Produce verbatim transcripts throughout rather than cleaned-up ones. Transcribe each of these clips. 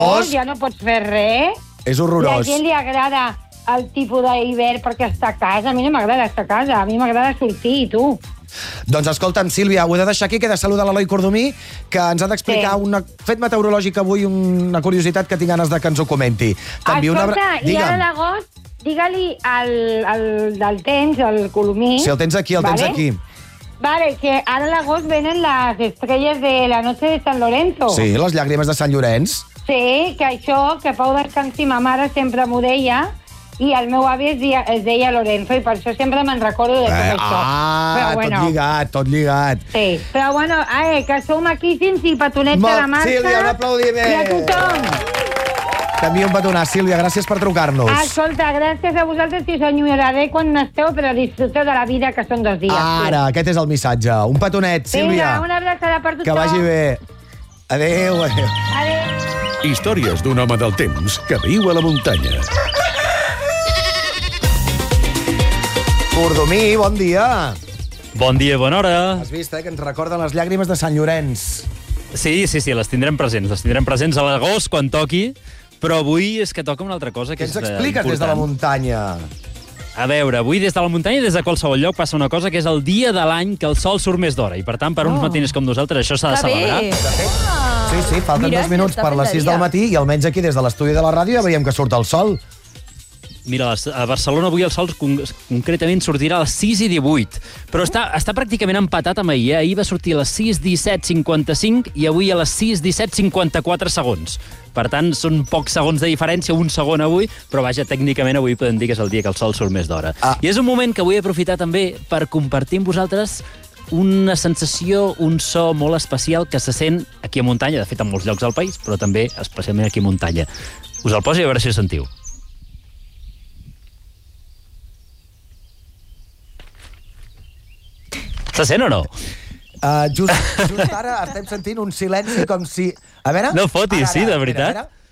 ja no pots fer res. És horrorós. La gent li agrada el tipus d'hivern perquè està a casa. A mi no m'agrada estar a casa, a mi m'agrada sortir, tu. Doncs escolta'm, Sílvia, ho he de deixar aquí, que he de saludar l'Eloi Cordomí, que ens ha d'explicar sí. un fet meteorològic avui, una curiositat que tinc ganes de que ens ho comenti. Escolta, una... i ara l'agost, digue-li al, al, del temps, al Colomí... Si el tens aquí, el tens vale? aquí. Vale, que ara a l'agost venen les estrelles de la noche de San Lorenzo. Sí, les llàgrimes de Sant Llorenç. Sí, que això, que Pau Descansi, ma mare sempre m'ho deia, i el meu avi es deia, es deia Lorenzo, i per això sempre me'n recordo de tot eh, això. Ah, però, bueno, tot lligat, tot lligat. Sí, però bueno, eh, que sou maquíssims i petonets de la Marta. Sílvia, un aplaudiment. I a tothom. T'envio un petonat, Sílvia, gràcies per trucar-nos. Escolta, gràcies a vosaltres i us enyoraré quan n'esteu, però disfruteu de la vida, que són dos dies. Ara, sí. Aquest és el missatge. Un petonet, Sílvia. Vinga, una abraçada per tothom. Que vagi bé. Adéu, adéu. Adéu. Històries d'un home del temps que viu a la muntanya. Cordomí, bon dia. Bon dia, bona hora. Has vist, eh, que ens recorden les llàgrimes de Sant Llorenç. Sí, sí, sí, les tindrem presents. Les tindrem presents a l'agost, quan toqui, però avui és que toca una altra cosa que Què és ens expliques important. des de la muntanya? A veure, avui des de la muntanya i des de qualsevol lloc passa una cosa que és el dia de l'any que el sol surt més d'hora, i per tant, per uns Oh. matiners com nosaltres, això s'ha de celebrar. Sí, sí, falten Mira, dos minuts ja per està les sis fet de del dia. matí i almenys aquí des de l'estudi de la ràdio ja veiem que surt el sol. Mira, a Barcelona avui el sol con concretament sortirà a les sis i divuit, però està, està pràcticament empatat amb ahir. Eh? Ahir va sortir a les sis disset cinquanta-cinc i avui a les sis disset cinquanta-quatre segons. Per tant, són pocs segons de diferència, un segon avui, però vaja, tècnicament avui podem dir que és el dia que el sol surt més d'hora. Ah. I és un moment que vull aprofitar també per compartir amb vosaltres una sensació, un so molt especial que se sent aquí a muntanya, de fet en molts llocs del país, però també especialment aquí a muntanya. Us el poso i a veure si ho sentiu. Se sent o no? Uh, just, just ara estem sentint un silenci com si... A veure... No fotis, ara, sí, de ara, veritat. Mira, mira.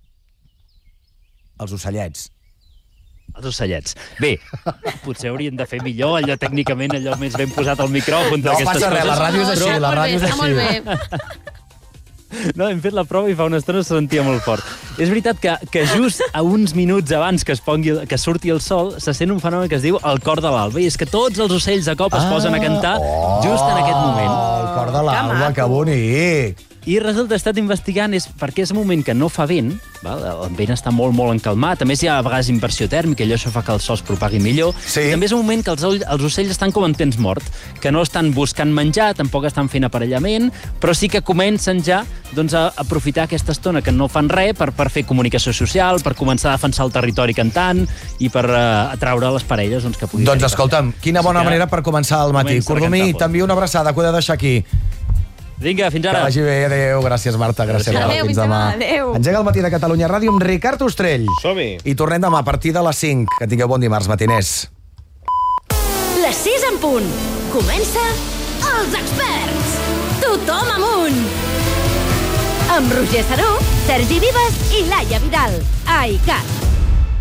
Els ocellets. Els ocellets. Bé, potser haurien de fer millor, allò tècnicament, allò més ben posat al micròfon. No passa res, la ràdio és així, la ràdio és així. Molt bé. No, hem fet la prova i fa una estona se sentia molt fort. És veritat que, que just a uns minuts abans que es pongui, que surti el sol, se sent un fenomen que es diu el cor de l'alba, i és que tots els ocells de cop es posen a cantar just en aquest moment. Oh, el cor de l'alba, que bonic. I resulta, he estat investigant, és perquè és un moment que no fa vent, val? El vent està molt, molt encalmat, a més hi ha a vegades inversió tèrmica, allò això fa que el sol es propagui millor. Sí. I també és un moment que els, els ocells estan com en temps mort, que no estan buscant menjar, tampoc estan fent aparellament, però sí que comencen ja doncs, a aprofitar aquesta estona que no fan res per, per fer comunicació social, per començar a defensar el territori cantant i per uh, atraure les parelles doncs, que puguin... Doncs escolta'm, quina bona manera per començar el matí. Cordomí, t'envio una abraçada, que ho he de deixar aquí. Vinga, fins ara. Que vagi bé, adéu. Gràcies, Marta. Gràcies, Adéu, Marta. Fins fins demà. demà. Adéu. Engega el matí de Catalunya Ràdio amb Ricard Ostrell. Som-hi. I tornem demà a partir de les cinc. Que tingueu bon dimarts, matiners. Les sis en punt. Comença Els Experts. Tothom amunt. Amb Roger Saró, Sergi Vives i Laia Vidal. A I C A T.